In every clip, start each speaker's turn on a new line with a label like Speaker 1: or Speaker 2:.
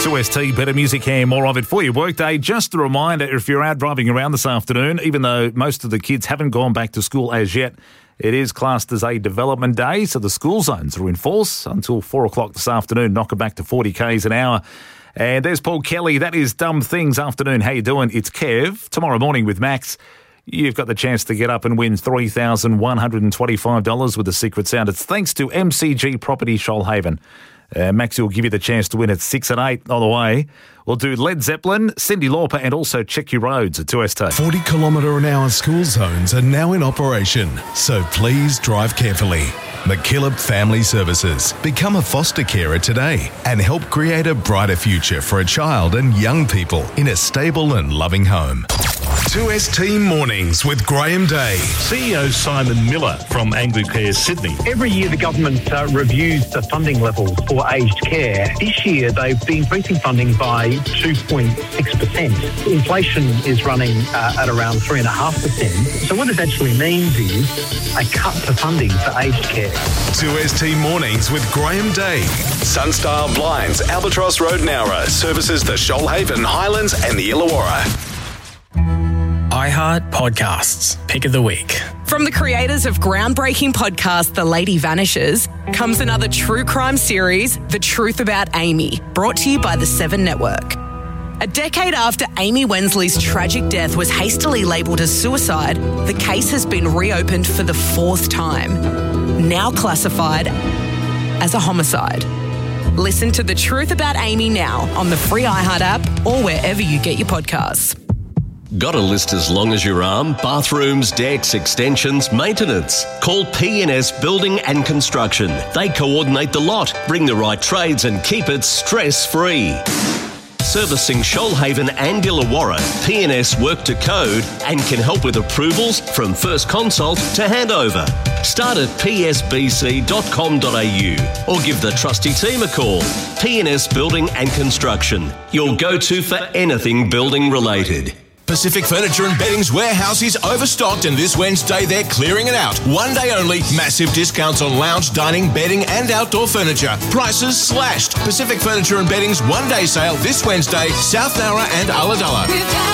Speaker 1: 2ST, better music here, more of it for your workday. Just a reminder, if you're out driving around this afternoon, even though most of the kids haven't gone back to school as yet, it is classed as a development day, so the school zones are in force until 4 o'clock this afternoon, knock it back to 40 k's an hour. And there's Paul Kelly. That is Dumb Things Afternoon. How you doing? It's Kev. Tomorrow morning with Max, you've got the chance to get up and win $3,125 with the secret sound. It's thanks to MCG Property Shoalhaven. Maxi will give you the chance to win at 6 and 8 on the way. We'll do Led Zeppelin, Cyndi Lauper, and also Check Your Roads at 2ST.
Speaker 2: 40 kilometre an hour school zones are now in operation, so please drive carefully. McKillop Family Services. Become a foster carer today and help create a brighter future for a child and young people in a stable and loving home. 2ST Mornings with Graham Day.
Speaker 3: CEO Simon Miller from Anglicare Sydney.
Speaker 4: Every year the government reviews the funding levels for aged care. This year they've been increasing funding by 2.6%. Inflation is running at around 3.5%. So what this actually means is a cut to funding for aged care.
Speaker 2: 2ST Mornings with Graham Day.
Speaker 5: Sunstyle Blinds, Albatross Road, Nowra, services the Shoalhaven, Highlands and the Illawarra.
Speaker 6: iHeart Podcasts, Pick of the Week.
Speaker 7: From the creators of groundbreaking podcast The Lady Vanishes comes another true crime series, The Truth About Amy, brought to you by the Seven Network. A decade after Amy Wensley's tragic death was hastily labelled as suicide, the case has been reopened for the 4th time, now classified as a homicide. Listen to The Truth About Amy now on the free iHeart app or wherever you get your podcasts.
Speaker 8: Got a list as long as your arm? Bathrooms, decks, extensions, maintenance. Call P&S Building and Construction. They coordinate the lot, bring the right trades and keep it stress-free. Servicing Shoalhaven and Illawarra, P&S work to code and can help with approvals from first consult to handover. Start at psbc.com.au or give the trusty team a call. P&S Building and Construction, your go-to for anything building related.
Speaker 9: Pacific Furniture and Bedding's warehouse is overstocked, and this Wednesday they're clearing it out. One day only, massive discounts on lounge, dining, bedding and outdoor furniture. Prices slashed. Pacific Furniture and Bedding's one-day sale this Wednesday, South Nowra and Ulladulla.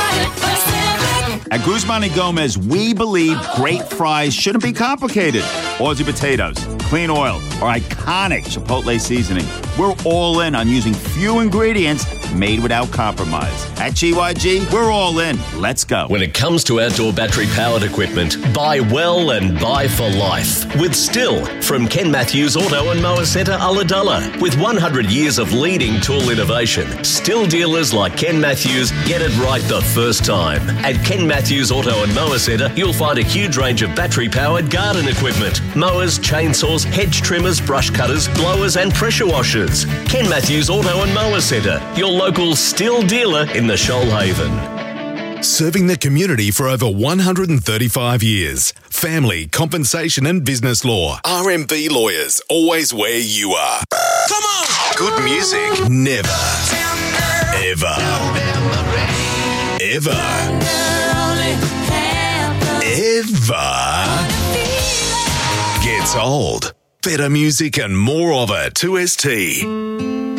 Speaker 10: At Guzman y Gomez, we believe great fries shouldn't be complicated. Aussie potatoes, clean oil, or iconic Chipotle seasoning. We're all in on using few ingredients made without compromise. At GYG, we're all in. Let's go.
Speaker 8: When it comes to outdoor battery-powered equipment, buy well and buy for life. With Still from Ken Matthews Auto and Mower Centre, Ulladulla. With 100 years of leading tool innovation, Still dealers like Ken Matthews get it right the first time. At Ken Matthews Auto and Mower Centre, you'll find a huge range of battery-powered garden equipment. Mowers, chainsaws, hedge trimmers, brush cutters, blowers and pressure washers. Ken Matthews Auto and Mower Centre, your local Still dealer in the Shoalhaven.
Speaker 2: Serving the community for over 135 years. Family, compensation and business law. RMB Lawyers, always where you are.
Speaker 9: Come on!
Speaker 2: Good music never, ever, ever, ever gets old. Better music and more of it. 2ST.